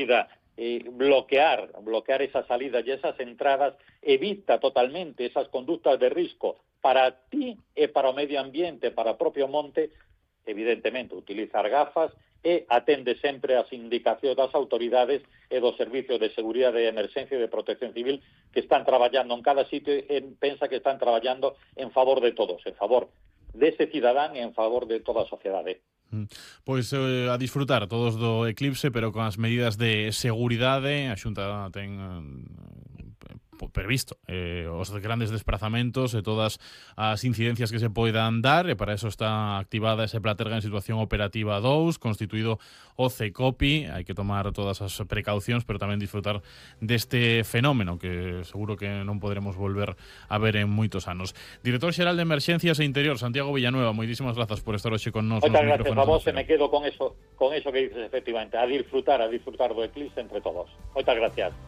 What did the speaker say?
medida bloquear esas salidas e esas entradas evita totalmente esas conductas de risco para ti e para o medio ambiente, para o propio monte. Evidentemente, utilizar gafas e atende sempre as indicacións das autoridades e dos servicios de seguridade de emerxencia e de protección civil que están traballando en cada sitio e pensa que están traballando en favor de todos, en favor dese cidadán e en favor de toda a sociedade. Pois a disfrutar todos do eclipse, pero con as medidas de seguridade. A Xunta ten previsto os grandes desplazamentos e todas as incidencias que se poidan dar, e para eso está activada ese Platerga en situación operativa 2, constituído o CECOPI. Hai que tomar todas as precaucións, pero tamén disfrutar deste fenómeno que seguro que non poderemos volver a ver en moitos anos. Director xeral de Emerxencias e Interior, Santiago Villanueva, moitísimas grazas por estar hoxe con nos. Moitas gracias a vos, e me quedo con eso que dices efectivamente, a disfrutar do eclipse entre todos. Moitas gracias.